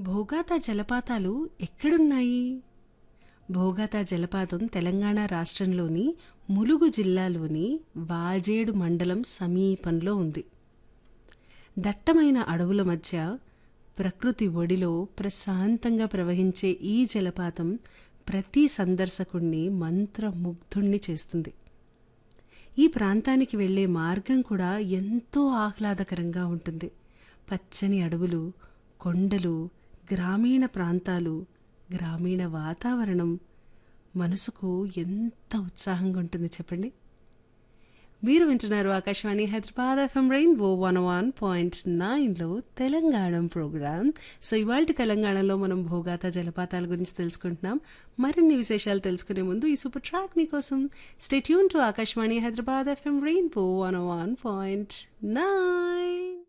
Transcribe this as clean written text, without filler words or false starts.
భోగాతా జలపాతాలు ఎక్కడున్నాయి? భోగాతా జలపాతం తెలంగాణ రాష్ట్రంలోని ములుగు జిల్లాలోని వాజేడు మండలం సమీపంలో ఉంది. దట్టమైన అడవుల మధ్య ప్రకృతి ఒడిలో ప్రశాంతంగా ప్రవహించే ఈ జలపాతం ప్రతి సందర్శకుణ్ణి మంత్రముగ్ధుణ్ణి చేస్తుంది. ఈ ప్రాంతానికి వెళ్ళే మార్గం కూడా ఎంతో ఆహ్లాదకరంగా ఉంటుంది. పచ్చని అడవులు, కొండలు, గ్రామీణ ప్రాంతాలు, గ్రామీణ వాతావరణం మనసుకు ఎంత ఉత్సాహంగా ఉంటుంది చెప్పండి. మీరు వింటున్నారు Akashvani Hyderabad FM rainbow 101.9లో Telangana programme. So ఇవాళ తెలంగాణలో మనం భోగాతా జలపాతాల గురించి తెలుసుకుంటున్నాం. మరిన్ని విశేషాలు తెలుసుకునే ముందు ఈ సూపర్ ట్రాక్ మీకోసం. Stay tune to Akashvani Hyderabad FM rainbow 101.9.